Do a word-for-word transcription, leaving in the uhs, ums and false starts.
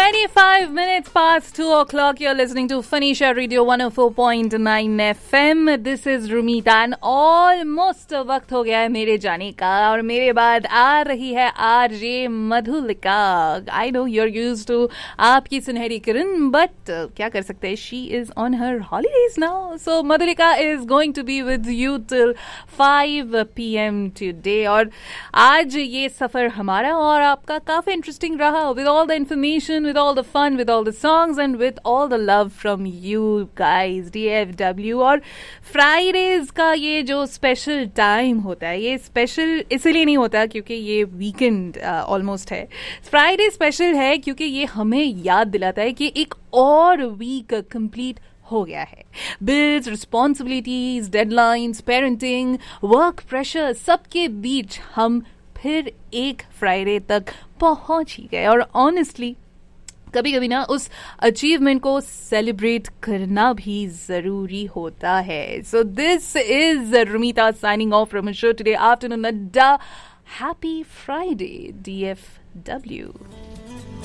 twenty-five minutes past two o'clock. You're listening to Fanisha Radio one oh four point nine F M. This is Rumita and almost वक्त हो गया है मेरे जाने का और मेरे बाद आ रही है RJ Madhulika. I know you're used to आपकी सुनहरी किरण, but uh, क्या कर सकते हैं? She is on her holidays now. So Madhulika is going to be with you till five p.m. today. और आज ये सफर हमारा और आपका काफी इंटरेस्टिंग रहा, with all the information, with all the fun, with all the songs and with all the love from you guys, D F W. और Fridays का ये जो स्पेशल टाइम होता है, ये स्पेशल इसलिए नहीं होता क्योंकि ये वीकेंड ऑलमोस्ट uh, है. फ्राइडे स्पेशल है क्योंकि ये हमें याद दिलाता है कि एक और वीक कंप्लीट हो गया है. Bills, responsibilities, deadlines, parenting, work pressure, सबके बीच हम फिर एक फ्राइडे तक पहुंच ही गए. और ऑनेस्टली कभी कभी ना उस अचीवमेंट को सेलिब्रेट करना भी जरूरी होता है. So this is रुमीता signing off from show today afternoon. अड्डा, happy Friday D F W.